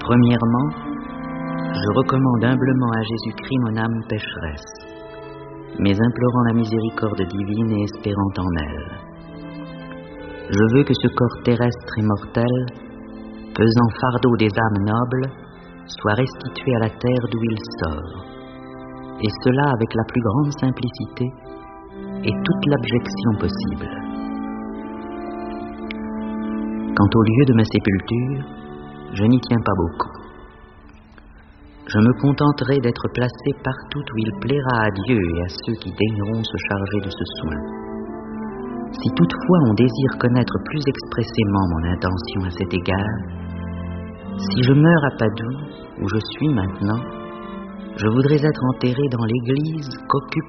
Premièrement, je recommande humblement à Jésus-Christ mon âme pécheresse, mais implorant la miséricorde divine et espérant en elle. Je veux que ce corps terrestre et mortel, pesant fardeau des âmes nobles, soit restitué à la terre d'où il sort, et cela avec la plus grande simplicité et toute l'abjection possible. Quant au lieu de ma sépulture, je n'y tiens pas beaucoup. Je me contenterai d'être placé partout où il plaira à Dieu et à ceux qui daigneront se charger de ce soin. Si toutefois on désire connaître plus expressément mon intention à cet égard, si je meurs à Padoue, où je suis maintenant, je voudrais être enterré dans l'église qu'occupe